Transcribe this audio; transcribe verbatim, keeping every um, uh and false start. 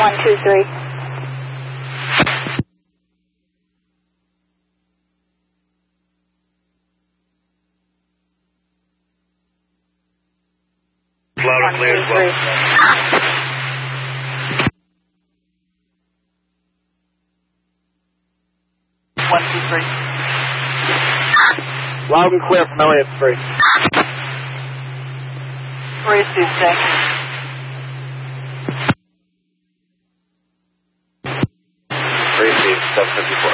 One, two, three. Loud and clear as well. One, two, three. Loud and clear from Elliott three. Three, two, six. Three, seven fifty-four.